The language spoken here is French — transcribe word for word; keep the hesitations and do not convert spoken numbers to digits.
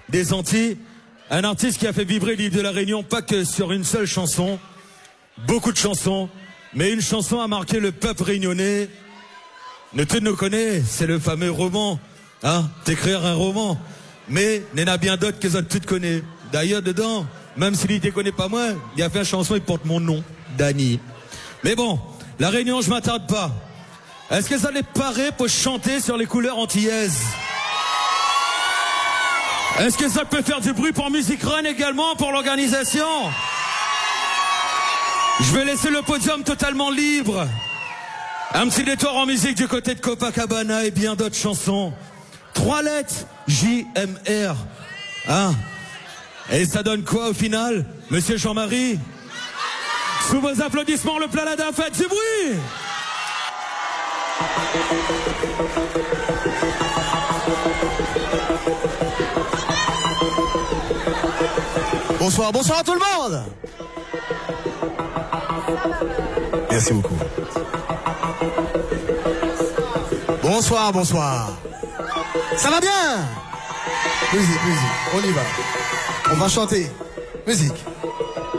des Antilles. Un artiste qui a fait vibrer l'île de la Réunion, pas que sur une seule chanson, beaucoup de chansons, mais une chanson a marqué le peuple réunionnais. Ne te nous connais, c'est le fameux roman, hein, t'écrire un roman. Mais il y en a bien d'autres que ça tu te connais. D'ailleurs, dedans, même s'il ne te connaît pas moi, il a fait une chanson, il porte mon nom, Dany. Mais bon, la Réunion, je m'attarde pas. Est-ce que ça les paraît pour chanter sur les couleurs antillaises? Est-ce que ça peut faire du bruit pour Music Run également, pour l'organisation? Je vais laisser le podium totalement libre. Un petit détour en musique du côté de Copacabana et bien d'autres chansons. Trois lettres, J M R. Hein? Et ça donne quoi au final, Monsieur Jean-Marie? Sous vos applaudissements, le Planada, faites du bruit! Bonsoir, bonsoir à tout le monde. Merci beaucoup. Bonsoir, bonsoir. Ça va bien? Musique, musique, on y va. On va chanter. Musique.